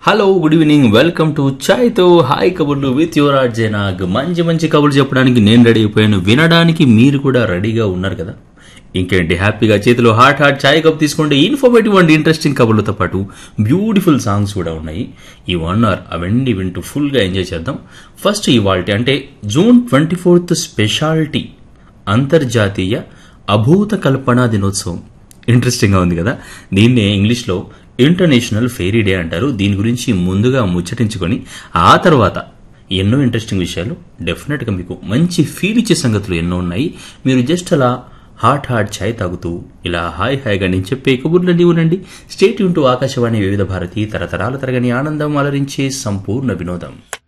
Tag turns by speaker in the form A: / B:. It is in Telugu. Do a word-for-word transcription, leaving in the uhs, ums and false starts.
A: Hello good evening welcome to చాయ్ తో హాయ్ కబుర్లు విత్ యువర్ ఆర్ట్ జైనాగ్. మంచి మంచి కబుర్లు చెప్పడానికి నేను రెడీ అయిపోయాను, వినడానికి మీరు కూడా రెడీగా ఉన్నారు కదా. ఇంకేంటి, హ్యాపీగా చేతిలో హాట్ హాట్ చాయ్ కప్ తీసుకోండి. ఇన్ఫర్మేటివ్ అండ్ ఇంట్రెస్టింగ్ కబుర్లతో పాటు బ్యూటిఫుల్ సాంగ్స్ కూడా ఉన్నాయి. ఈ వన్ అవర్ అవన్నీ వింటూ ఫుల్గా ఎంజాయ్ చేద్దాం. ఫస్ట్ ఇవాల్టి అంటే జూన్ ట్వంటీ ఫోర్త్ స్పెషాలిటీ అంతర్జాతీయ అభూత కల్పనా దినోత్సవం. ఇంట్రెస్టింగ్గా ఉంది కదా. దీన్నే ఇంగ్లీష్లో ఇంటర్నేషనల్ ఫెయిరీ డే అంటారు. దీని గురించి ముందుగా ముచ్చటించుకొని ఆ తర్వాత ఎన్నో ఇంట్రెస్టింగ్ విషయాలు, డెఫినెట్గా మీకు మంచి ఫీల్ ఇచ్చే సంగతులు ఎన్నో ఉన్నాయి. మీరు జస్ట్ అలా హాట్ హాట్ ఛాయ్ తాగుతూ ఇలా హాయ్ హాయిగా నేను చెప్పే కబుర్లన్నీ ఉండండి. స్టేట్ యూన్ టు ఆకాశవాణి వివిధ భారతి, తరతరాల తరగని ఆనందం అలరించే సంపూర్ణ వినోదం.